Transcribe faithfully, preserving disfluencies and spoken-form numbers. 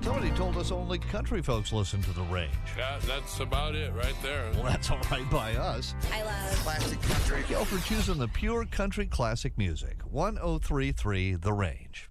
Somebody told us only country folks listen to The Range. Yeah, that's about it right there. Well, that's all right by us. I love classic country. Yo, for choosing the pure country classic music. one oh three point three The Range.